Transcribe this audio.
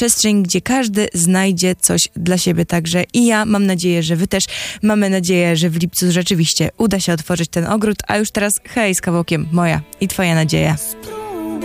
przestrzeń, gdzie każdy znajdzie coś dla siebie także i ja mam nadzieję, że wy też. Mamy nadzieję, że w lipcu rzeczywiście uda się otworzyć ten ogród, a już teraz hej z kawałkiem Moja i twoja nadzieja.